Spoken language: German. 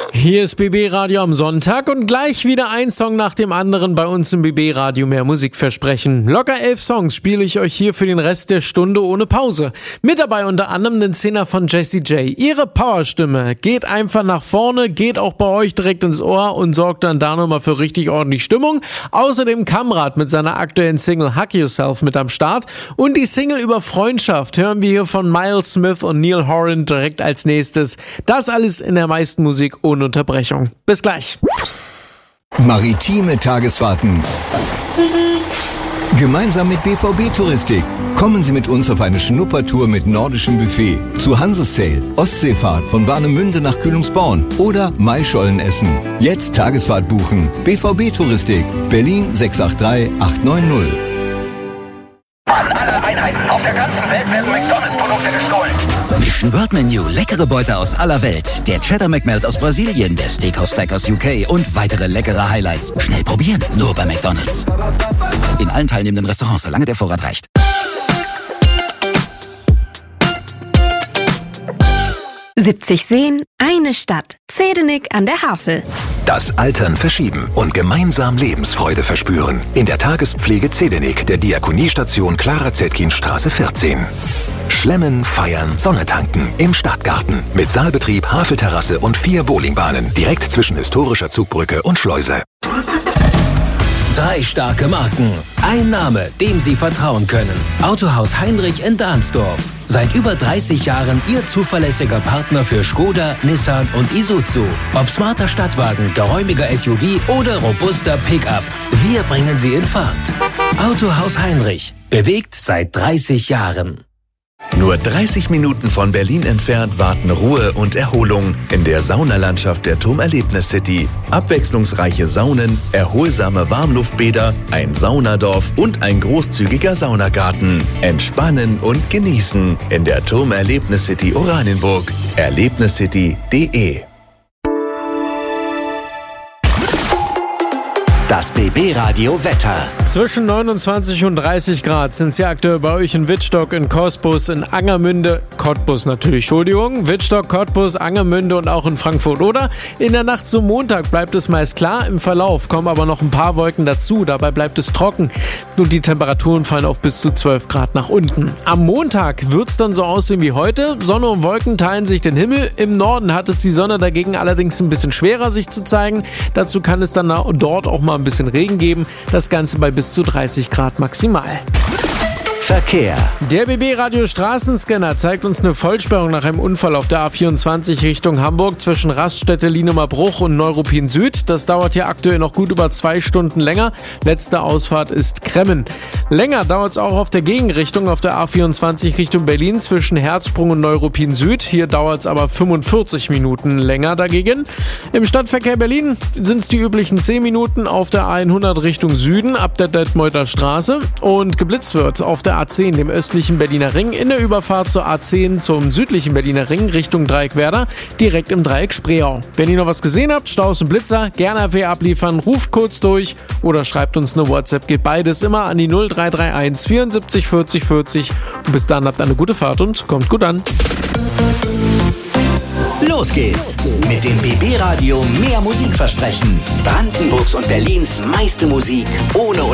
Hier ist BB Radio am Sonntag und gleich wieder ein Song nach dem anderen bei uns im BB Radio mehr Musik versprechen. Locker 11 Songs spiele ich euch hier für den Rest der Stunde ohne Pause. Mit dabei unter anderem den Zehner von Jessie J. Ihre Powerstimme geht einfach nach vorne, geht auch bei euch direkt ins Ohr und sorgt dann da nochmal für richtig ordentlich Stimmung. Außerdem Kamrat mit seiner aktuellen Single Hug Yourself mit am Start und die Single über Freundschaft hören wir hier von Miles Smith und Neil Horan direkt als nächstes. Das alles in der meisten Musik ohne Unterbrechung. Bis gleich. Maritime Tagesfahrten. Gemeinsam mit BVB Touristik. Kommen Sie mit uns auf eine Schnuppertour mit nordischem Buffet zu Hansesail, Ostseefahrt von Warnemünde nach Kühlungsborn oder Maischolen essen. Jetzt Tagesfahrt buchen. BVB Touristik, Berlin 683 890. An alle Einheiten auf der ganzen Welt werden McDonalds-Produkte gestohlen. Mission World Menu, leckere Beute aus aller Welt. Der Cheddar McMelt aus Brasilien, der Steakhouse Stack aus UK und weitere leckere Highlights. Schnell probieren, nur bei McDonalds. In allen teilnehmenden Restaurants, solange der Vorrat reicht. »70 Seen, eine Stadt. Zedenik an der Havel.« Das Altern verschieben und gemeinsam Lebensfreude verspüren. In der Tagespflege Zedenik, der Diakoniestation Clara-Zetkin-Straße 14. Schlemmen, feiern, Sonne tanken im Stadtgarten. Mit Saalbetrieb, Havelterrasse und 4 Bowlingbahnen. Direkt zwischen historischer Zugbrücke und Schleuse. 3 starke Marken. Ein Name, dem Sie vertrauen können. Autohaus Heinrich in Dahnsdorf. Seit über 30 Jahren Ihr zuverlässiger Partner für Skoda, Nissan und Isuzu. Ob smarter Stadtwagen, geräumiger SUV oder robuster Pickup. Wir bringen Sie in Fahrt. Autohaus Heinrich. Bewegt seit 30 Jahren. Nur 30 Minuten von Berlin entfernt warten Ruhe und Erholung in der Saunalandschaft der Turmerlebnis City. Abwechslungsreiche Saunen, erholsame Warmluftbäder, ein Saunadorf und ein großzügiger Saunagarten. Entspannen und genießen in der Turmerlebnis City Oranienburg. Erlebniscity.de. Das BB Radio Wetter. Zwischen 29 und 30 Grad sind es ja aktuell bei euch in Wittstock, in Cottbus, in Angermünde, Cottbus natürlich, Entschuldigung, Wittstock, Cottbus, Angermünde und auch in Frankfurt, oder? In der Nacht zum Montag bleibt es meist klar, im Verlauf kommen aber noch ein paar Wolken dazu, dabei bleibt es trocken und die Temperaturen fallen auf bis zu 12 Grad nach unten. Am Montag wird es dann so aussehen wie heute, Sonne und Wolken teilen sich den Himmel, im Norden hat es die Sonne dagegen allerdings ein bisschen schwerer sich zu zeigen, dazu kann es dann dort auch mal ein bisschen Regen geben, das Ganze bei bis zu 30 Grad maximal. Verkehr. Der BB Radio Straßenscanner zeigt uns eine Vollsperrung nach einem Unfall auf der A24 Richtung Hamburg zwischen Raststätte Lienumer Bruch und Neuruppin Süd. Das dauert hier aktuell noch gut über 2 Stunden länger. Letzte Ausfahrt ist Kremmen. Länger dauert es auch auf der Gegenrichtung auf der A24 Richtung Berlin zwischen Herzsprung und Neuruppin Süd. Hier dauert es aber 45 Minuten länger dagegen. Im Stadtverkehr Berlin sind es die üblichen 10 Minuten auf der A100 Richtung Süden ab der Detmolder Straße und geblitzt wird auf der A10, dem östlichen Berliner Ring, in der Überfahrt zur A10 zum südlichen Berliner Ring Richtung Dreieck Werder, direkt im Dreieck Spreeau. Wenn ihr noch was gesehen habt, Staus und Blitzer, gerne FW abliefern, ruft kurz durch oder schreibt uns eine WhatsApp, geht beides immer an die 0331 74 40 40 und bis dann habt eine gute Fahrt und kommt gut an. Los geht's mit dem BB Radio mehr Musik versprechen. Brandenburgs und Berlins meiste Musik ohne